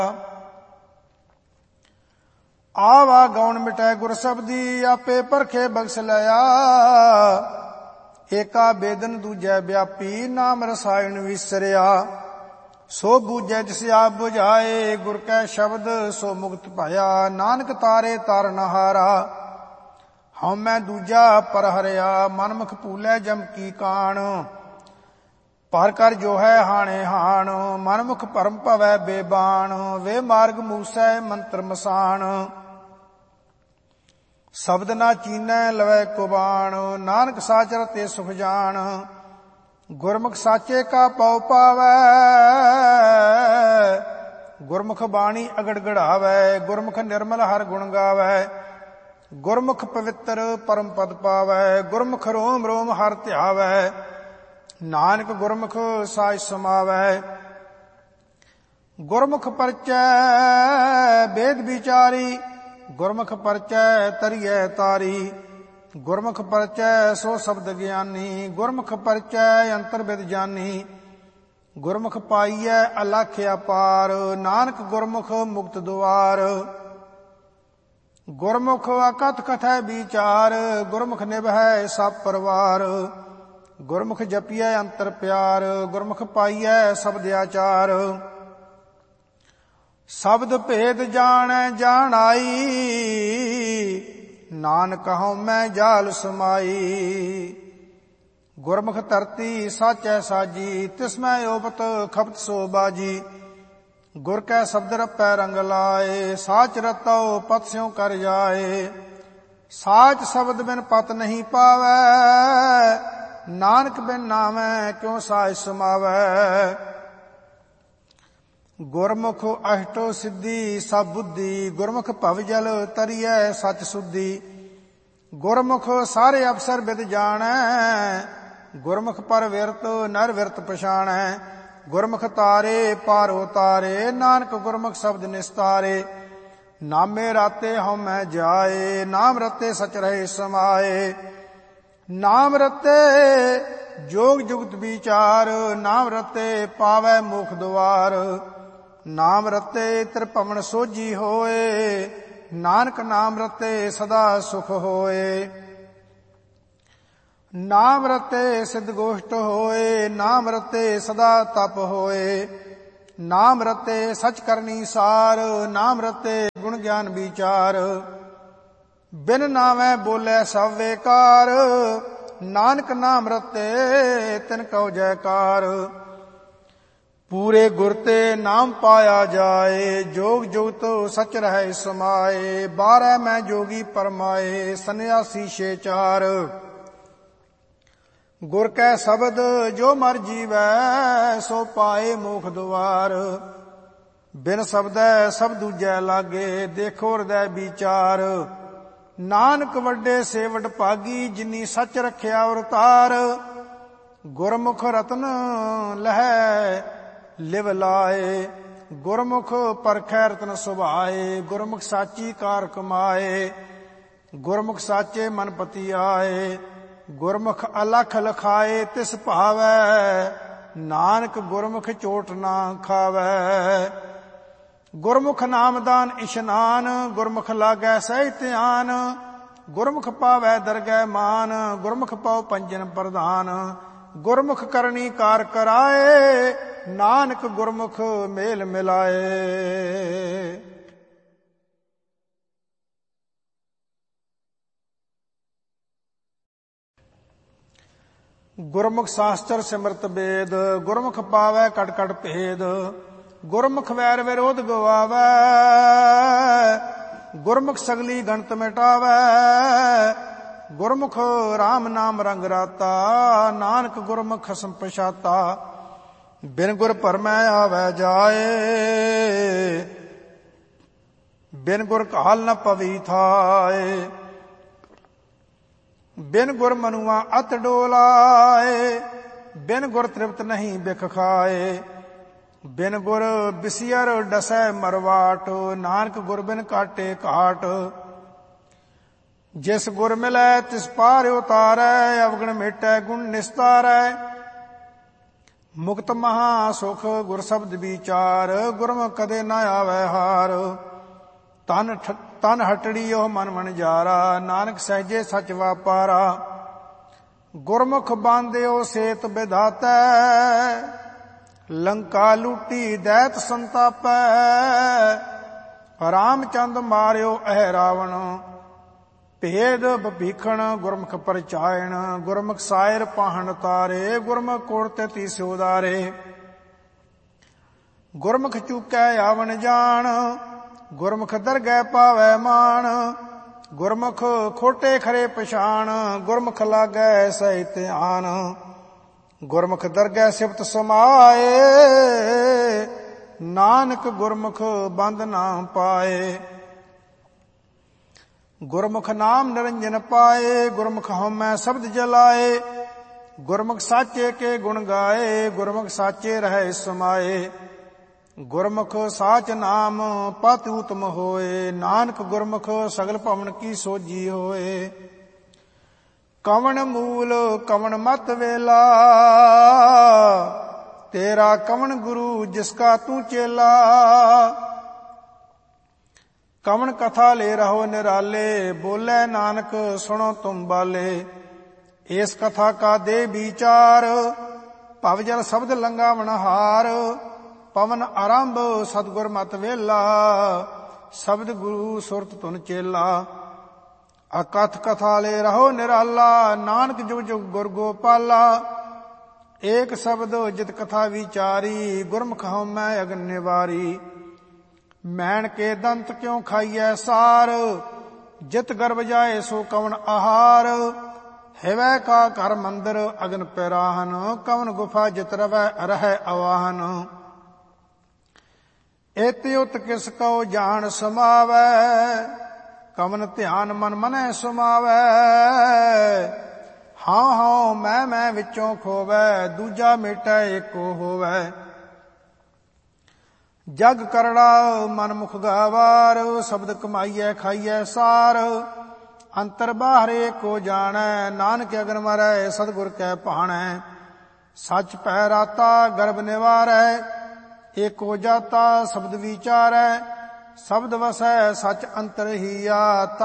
ਆਵਾ ਗੌਣ ਮਿਟੈ ਗੁਰ ਸਬਦੀ, ਆਪੇ ਪਰਖੇ ਬਖਸ਼ ਲਿਆ। ਏਕਾ ਬੇਦਨ ਦੂਜੈ ਵਿਆਪੀ, ਨਾਮ ਰਸਾਇਣ ਵਿਸਰਿਆ। ਸੋ ਬੂਝੈ ਜਿਸ ਆਪ ਬੁਝਾਏ, ਗੁਰ ਕੈ ਸ਼ਬਦ ਸੋ ਮੁਕਤ ਭਇਆ। ਨਾਨਕ ਤਾਰੇ ਤਾਰਨ ਹਾਰਾ, ਹਉਮੈ ਦੂਜਾ ਪਰ ਹਰਿਆ। ਮਨਮੁਖ ਭੂਲੈ ਜਮ ਕੀ ਕਾਣ, ਪਰ ਕਰ ਜੋ ਹੈ ਹਾਣੇ ਹਾਣ। ਮਨਮੁਖ ਭਰਮ ਭਵੈ ਬੇਬਾਣ, ਵੇ ਮਾਰਗ ਮੂਸੈ ਮੰਤਰ ਮਸਾਣ। ਸ਼ਬਦ ਨਾ ਚੀਨੈ ਲਵੈ ਕੁਬਾਣ, ਨਾਨਕ ਸਾਚ ਰਤੇ ਸੁਖ ਜਾਣ। ਗੁਰਮੁਖ ਸਾਚੇ ਕਾ ਪਉ ਪਾਵੈ, ਗੁਰਮੁਖ ਬਾਣੀ ਅਗੜ ਗੜਾਵੈ। ਗੁਰਮੁਖ ਨਿਰਮਲ ਹਰ ਗੁਣ ਗਾਵੈ, ਗੁਰਮੁਖ ਪਵਿੱਤਰ ਪਰਮ ਪਦ ਪਾਵੈ। ਗੁਰਮੁਖ ਰੋਮ ਰੋਮ ਹਰ ਧਿਆਵੈ, ਨਾਨਕ ਗੁਰਮੁਖ ਸਾਜ ਸਮਾਵੈ। ਗੁਰਮੁਖ ਪਰਚੈ ਵੇਦ ਵਿਚਾਰੀ, ਗੁਰਮੁਖ ਪਰਚੈ ਤਰੀਐ ਤਾਰੀ। ਗੁਰਮੁਖ ਪਰਚੈ ਸੋ ਸ਼ਬਦ ਗਿਆਨੀ, ਗੁਰਮੁਖ ਪਰਚੈ ਅੰਤਰ ਬਿਦ ਜਾਨੀ। ਗੁਰਮੁਖ ਪਾਈਐ ਅਲਖ ਅਪਾਰ, ਨਾਨਕ ਗੁਰਮੁਖ ਮੁਕਤ ਦੁਆਰ। ਗੁਰਮੁਖ ਅਕਥ ਕਥੈ ਵਿਚਾਰ, ਗੁਰਮੁਖ ਨਿਭੈ ਸਭ ਪਰਵਾਰ। ਗੁਰਮੁਖ ਜਪੀਐ ਅੰਤਰ ਪਿਆਰ, ਗੁਰਮੁਖ ਪਾਈਐ ਸ਼ਬਦ ਆਚਾਰ। ਸ਼ਬਦ ਭੇਦ ਜਾਣੈ ਜਾਣਾਈ, ਨਾਨਕ ਹਉਮੈ ਜਾਲ ਸਮਾਈ। ਗੁਰਮੁਖ ਧਰਤੀ ਸਾਚੈ ਸਾਜੀ, ਤਿਸਮੈ ਓਪਤ ਖਪਤ ਸੋ ਬਾਜੀ। ਗੁਰ ਕੈ ਸ਼ਬਦ ਰਪੈ ਰੰਗ ਲਾਏ, ਸਾਚ ਰਤਉ ਪਤ ਸਿਉ ਕਰ ਜਾਏ। ਸਾਚ ਸ਼ਬਦ ਬਿਨ ਪਤ ਨਹੀਂ ਪਾਵੈ, ਨਾਨਕ ਬਿਨ ਨਾਮੈ ਕਿਉ ਸਾਜ ਸਮਾਵੈ। ਗੁਰਮੁਖ ਅਸ਼ਟੋ ਸਿੱਧੀ ਸਭ ਬੁੱਧੀ, ਗੁਰਮੁਖ ਭਵ ਜਲ ਤਰੀਐ ਸਚ ਸੁਧੀ। ਗੁਰਮੁਖ ਸਾਰੇ ਅਵਸਰ ਬਿਦ ਜਾਣੈ, ਗੁਰਮੁਖ ਪਰ ਵਿਰਤ ਨਰ ਵਿਰਤ ਪਛਾਣੈ। ਗੁਰਮੁਖ ਤਾਰੇ ਪਾਰ ਉਤਾਰੇ, ਨਾਨਕ ਗੁਰਮੁਖ ਸ਼ਬਦ ਨਿਸਤਾਰੇ। ਨਾਮੇ ਰਾਤੇ ਹਉਮੈ ਜਾਏ, ਨਾਮ ਰਤੇ ਸਚ ਰਹੇ ਸਮਾਏ। ਨਾਮ ਰਤੇ ਜੋਗ ਜੁਗਤ ਵਿਚਾਰ, ਨਾਮ ਰਤੇ ਪਾਵੈ ਮੋਖ ਦੁਆਰ। ਨਾਮ ਰਤੇ ਤ੍ਰਿਭਵਨ ਸੋਝੀ ਹੋਏ, ਨਾਨਕ ਨਾਮ ਰਤੇ ਸਦਾ ਸੁਖ ਹੋਏ। ਨਾਮ ਰਤੇ ਸਿੱਧ ਗੋਸ਼ਟ ਹੋਏ, ਨਾਮ ਰਤੇ ਸਦਾ ਤਪ ਹੋਏ। ਨਾਮ ਰਤੇ ਸਚ ਕਰਨੀ ਸਾਰ, ਨਾਮ ਰਤੇ ਗੁਣ ਗਿਆਨ ਵਿਚਾਰ। ਬਿਨ ਨਾਮੈ ਬੋਲੇ ਸਭ ਵੇਕਾਰ, ਨਾਨਕ ਨਾਮ ਰਤੇ ਤਿਨ ਕਉ ਜੈਕਾਰ। ਪੂਰੇ ਗੁਰ ਤੇ ਨਾਮ ਪਾਇਆ ਜਾਏ, ਜੋਗ ਜੁਗਤ ਸਚ ਰਹਿ ਸਮਾਏ। 12 ਮੈਂ ਜੋਗੀ ਪਰਮਾਏ, ਸੰਨਿਆਸੀ ਛੇ ਚਾਰ। ਗੁਰ ਕੈ ਸ਼ਬਦ ਜੋ ਮਰ ਜੀਵੈ, ਸੋ ਪਾਏ ਮੋਖ ਦੁਆਰ। ਬਿਨ ਸ਼ਬਦੈ ਸਭ ਦੂਜੈ ਲਾਗੇ, ਦੇਖੋ ਹਿਰਦੈ ਵਿਚਾਰ। ਨਾਨਕ ਵੱਡੇ ਸੇਵਟ ਭਾਗੀ, ਜਿਨੀ ਸੱਚ ਰਖਿਆ ਅਵਤਾਰ। ਗੁਰਮੁਖ ਰਤਨ ਲਹੈ ਲਿਵ ਲਾਏ, ਗੁਰਮੁਖ ਪਰਖੈ ਰਤਨ ਸੁਭਾਏ। ਗੁਰਮੁਖ ਸਾਚੀ ਕਾਰ ਕਮਾਏ, ਗੁਰਮੁਖ ਸਾਚੇ ਮਨ ਪਤੀ ਆਏ। ਗੁਰਮੁਖ ਅਲਖ ਲਖਾਏ ਤਿਸ ਭਾਵੈ, ਨਾਨਕ ਗੁਰਮੁਖ ਚੋਟ ਨਾ ਖਾਵੈ। ਗੁਰਮੁਖ ਨਾਮਦਾਨ ਇਸ਼ਨਾਨ, ਗੁਰਮੁਖ ਲਾਗੈ ਸਹਿ ਧਿਆਨ। ਗੁਰਮੁਖ ਪਾਵੈ ਦਰਗਹਿ ਮਾਨ, ਗੁਰਮੁਖ ਪਾਉ ਪੰਜਨ ਪ੍ਰਧਾਨ। ਗੁਰਮੁਖ ਕਰਨੀ ਕਾਰ ਕਰਾਏ, ਨਾਨਕ ਗੁਰਮੁਖ ਮੇਲ ਮਿਲਾਏ। ਗੁਰਮੁਖ ਸ਼ਾਸਤਰ ਸਿਮਰਤ ਵੇਦ, ਗੁਰਮੁਖ ਪਾਵੈ ਕਟ ਕਟ ਭੇਦ। ਗੁਰਮੁਖ ਵੈਰ ਵਿਰੋਧ ਗਵਾਵੈ, ਗੁਰਮੁਖ ਸਗਲੀ ਗਣਤ ਮਿਟਾਵੈ। ਗੁਰਮੁਖ ਰਾਮ ਨਾਮ ਰੰਗ ਰਾਤਾ, ਨਾਨਕ ਗੁਰਮੁਖ ਖਸਮ ਪਛਾਤਾ। ਬਿਨ ਗੁਰ ਭਰਮੈ ਆਵੈ ਜਾਏ, ਬਿਨ ਗੁਰ ਕਾਲ ਨ ਪਵੀ ਥਾਏ। ਬਿਨ ਗੁਰ ਮਨੁਆ ਅਤ ਡੋਲਾਏ, ਬਿਨ ਗੁਰ ਤ੍ਰਿਪਤ ਨਹੀਂ ਬਿਖ ਖਾਏ। ਬਿਨ ਗੁਰ ਬਿਸਿਅਰ ਡਸੈ ਮਰਵਾਟ, ਨਾਨਕ ਗੁਰ ਬਿਨ ਕਾਟੇ ਘਾਟ। ਜਿਸ ਗੁਰ ਮਿਲੈ ਤਿਸ ਪਾਰ ਉਤਾਰੈ, ਅਵਗਣ ਮੇਟੈ ਗੁਣ ਨਿਸਤਾਰੈ। ਮੁਕਤ ਮਹਾ ਸੁਖ ਗੁਰ ਸ਼ਬਦ ਵਿਚਾਰ, ਗੁਰਮੁਖ ਕਦੇ ਨ ਆਵੈ ਹਾਰ। ਤਨ ਹਟੜੀ ਉਹ ਮਨ ਵਣਜਾਰਾ, ਨਾਨਕ ਸਹਿਜੇ ਸਚ ਵਾਪਾਰਾ। ਗੁਰਮੁਖ ਬਾਂਧਿਓ ਸੇਤ ਵਿਧਾਤੈ, ਲੰਕਾ ਲੂਟੀ ਦੈਤ ਸੰਤਾਪੈ। ਰਾਮਚੰਦ ਮਾਰਿਓ ਅਹਿ ਰਾਵਣ, ਭੇਦ ਭੀਖਣ ਗੁਰਮੁਖ ਪਰਚਾਇਣ। ਗੁਰਮੁਖ ਸਾਇਰ ਪਾਹਣ ਤਾਰੇ, ਗੁਰਮੁਖ ਕੋੜ ਤੇ ਸਿਉਦਾਰੇ। ਗੁਰਮੁਖ ਚੂਕੈ ਆਵਣ ਜਾਣ, ਗੁਰਮੁਖ ਦਰਗਹਿ ਪਾਵੈ ਮਾਣ। ਗੁਰਮੁਖ ਖੋਟੇ ਖਰੇ ਪਛਾਣ, ਗੁਰਮੁਖ ਲਾਗੈ ਸਹਿ ਧਿਆਨ। ਗੁਰਮੁਖ ਦਰਗਹਿ ਸਿਫਤ ਸਮਾਏ, ਨਾਨਕ ਗੁਰਮੁਖ ਬੰਧ ਨਾ ਪਾਏ। ਗੁਰਮੁਖ ਨਾਮ ਨਿਰੰਜਨ ਪਾਏ, ਗੁਰਮੁਖ ਹਉਮੈ ਸ਼ਬਦ ਜਲਾਏ। ਗੁਰਮੁਖ ਸਾਚੇ ਕੇ ਗੁਣ ਗਾਏ, ਗੁਰਮੁਖ ਸਾਚੇ ਰਹਿ ਸਮਾਏ। ਗੁਰਮੁਖ ਸਾਚ ਨਾਮ ਪਤਿ ਉਤਮ ਹੋਏ, ਨਾਨਕ ਗੁਰਮੁਖ ਸਗਲ ਭਵਨ ਕੀ ਸੋਜੀ ਹੋਏ। ਕਵਣ ਮੂਲ ਕਵਣ ਮਤ ਵੇਲਾ, ਤੇਰਾ ਕਵਣ ਗੁਰੂ ਜਿਸਕਾ ਤੂੰ ਚੇਲਾ। ਕਵਣ ਕਥਾ ਲੈ ਰਹੋ ਨਿਰਾਲੇ, ਬੋਲੇ ਨਾਨਕ ਸੁਣੋ ਤੁਮ ਬਾਲੇ। ਇਸ ਕਥਾ ਕਾ ਦੇ ਵਿਚਾਰ, ਭਵ ਜਲ ਸ਼ਬਦ ਲੰਘਾਵਣ ਹਾਰ। ਪਵਨ ਆਰੰਭ ਸਤਿਗੁਰ ਮਤ ਵੇਲਾ, ਸ਼ਬਦ ਗੁਰੂ ਸੁਰਤ ਧੁਨ ਚੇਲਾ। ਅਕਥ ਕਥਾ ਲੈ ਰਹੋ ਨਿਰਾਲਾ, ਨਾਨਕ ਜੁਗ ਜੁਗ ਗੁਰ ਗੋਪਾਲਾ। ਏਕ ਸ਼ਬਦ ਜਿਤ ਕਥਾ ਵਿਚਾਰੀ, ਗੁਰਮੁਖ ਹਉਮੈ ਅਗਨ ਨਿਵਾਰੀ। ਮੈਣ ਕੇ ਦੰਤ ਕਿਉ ਖਾਈਐ ਸਾਰ, ਜਿਤ ਗਰਭ ਜਾਏ ਸੋ ਕਵਣ ਆਹਾਰ। ਹਿਵੈ ਕਾ ਘਰ ਮੰਦਰ ਅਗਨ ਪੈਰਾਹਨ, ਕਵਣ ਗੁਫਾ ਜਿਤ ਰਵੈ ਰਹੈ ਅਵਾਹਨ। ਏਤਿ ਉਤ ਕਿਸ ਕਉ ਜਾਣ ਸਮਾਵੈ, ਕਵਨ ਧਿਆਨ ਮਨ ਮਨੈ ਸਮਾਵੈ। ਹਾਂ ਹਾਂ ਮੈਂ ਵਿੱਚੋਂ ਖੋਵੈ, ਦੂਜਾ ਮੇਟੈ ਏਕੋ ਹੋਵੈ। ਜਗ ਕਰੜਾ ਮਨ ਮੁਖ ਗਾਵਾਰ, ਸ਼ਬਦ ਕਮਾਈਐ ਖਾਈਐ ਸਾਰ। ਅੰਤਰ ਬਾਹਰ ਏਕੋ ਜਾਣੈ, ਨਾਨਕ ਅਗਨ ਮਰੈ ਸਤਿਗੁਰ ਕੈ ਭਾਣੈ। ਸਚ ਪੈ ਰਾਤਾ ਗਰਭ ਨਿਵਾਰੈ, ਏਕੋ ਜਾਤਾ ਸ਼ਬਦ ਵਿਚਾਰੈ। ਸ਼ਬਦ ਵਸੈ ਸਚ ਅੰਤਰ ਹੀਆ।